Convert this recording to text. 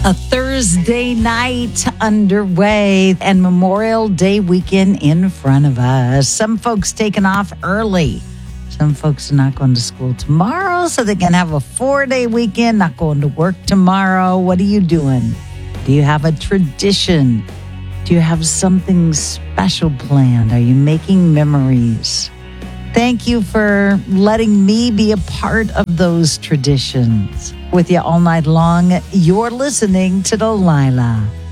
A Thursday night underway and Memorial Day weekend in front of us. Some folks taking off early. Some folks are not going to school tomorrow, so they can have a 4-day weekend, not going to work tomorrow. What are you doing? Do you have a tradition? Do you have something special planned? Are you making memories? Thank you for letting me be a part of those traditions. With you all night long, you're listening to Delilah.